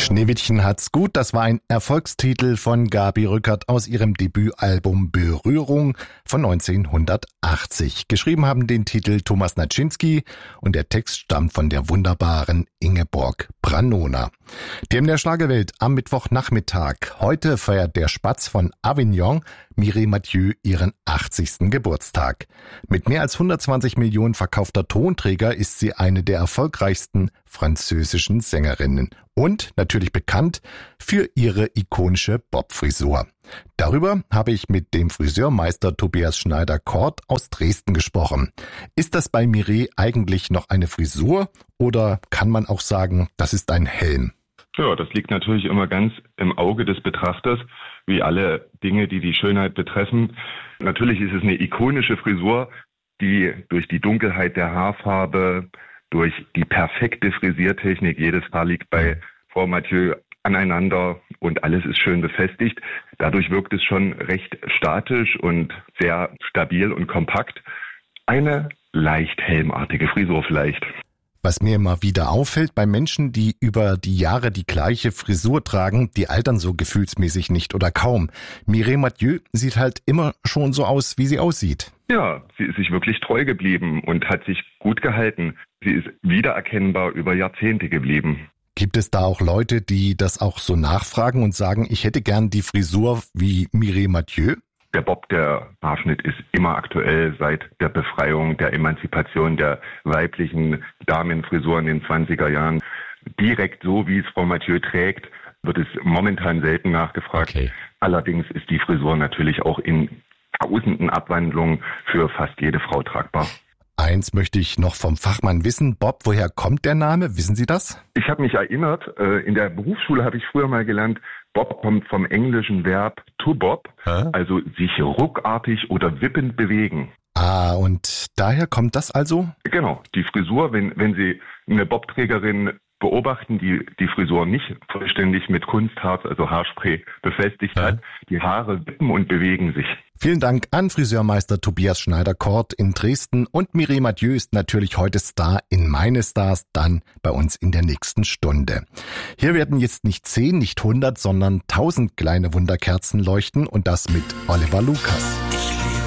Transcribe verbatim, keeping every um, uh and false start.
Schneewittchen hat's gut, das war ein Erfolgstitel von Gabi Rückert aus ihrem Debütalbum Berührung von neunzehnhundertachtzig. Geschrieben haben den Titel Thomas Naczynski und der Text stammt von der wunderbaren Ingeborg Pranona. Themen der Schlagerwelt am Mittwochnachmittag. Heute feiert der Spatz von Avignon, Mireille Mathieu, ihren achtzigsten Geburtstag. Mit mehr als hundertzwanzig Millionen verkaufter Tonträger ist sie eine der erfolgreichsten französischen Sängerinnen und natürlich bekannt für ihre ikonische Bob-Frisur. Darüber habe ich mit dem Friseurmeister Tobias Schneider-Kort aus Dresden gesprochen. Ist das bei Mireille eigentlich noch eine Frisur oder kann man auch sagen, das ist ein Helm? Ja, das liegt natürlich immer ganz im Auge des Betrachters, wie alle Dinge, die die Schönheit betreffen. Natürlich ist es eine ikonische Frisur, die durch die Dunkelheit der Haarfarbe, durch die perfekte Frisiertechnik, jedes Haar liegt bei Frau Mathieu aneinander und alles ist schön befestigt. Dadurch wirkt es schon recht statisch und sehr stabil und kompakt. Eine leicht helmartige Frisur vielleicht. Was mir immer wieder auffällt bei Menschen, die über die Jahre die gleiche Frisur tragen, die altern so gefühlsmäßig nicht oder kaum. Mireille Mathieu sieht halt immer schon so aus, wie sie aussieht. Ja, sie ist sich wirklich treu geblieben und hat sich gut gehalten. Sie ist wiedererkennbar über Jahrzehnte geblieben. Gibt es da auch Leute, die das auch so nachfragen und sagen, ich hätte gern die Frisur wie Mireille Mathieu? Der Bob, der Haarschnitt ist immer aktuell seit der Befreiung, der Emanzipation der weiblichen Damenfrisur in den zwanziger Jahren. Direkt so, wie es Frau Mathieu trägt, wird es momentan selten nachgefragt. Okay. Allerdings ist die Frisur natürlich auch in tausenden Abwandlungen für fast jede Frau tragbar. Eins möchte ich noch vom Fachmann wissen. Bob, woher kommt der Name? Wissen Sie das? Ich habe mich erinnert, in der Berufsschule habe ich früher mal gelernt, Bob kommt vom englischen Verb to bob, Hä? Also sich ruckartig oder wippend bewegen. Ah, und daher kommt das also? Genau, die Frisur, wenn, wenn Sie eine Bobträgerin beobachten, die die Frisur nicht vollständig mit Kunstharz, also Haarspray, befestigt Hä? hat, die Haare wippen und bewegen sich. Vielen Dank an Friseurmeister Tobias Schneider-Kort in Dresden und Mireille Mathieu ist natürlich heute Star in Meine Stars, dann bei uns in der nächsten Stunde. Hier werden jetzt nicht zehn, nicht hundert, sondern tausend kleine Wunderkerzen leuchten und das mit Oliver Lukas. Ich liebe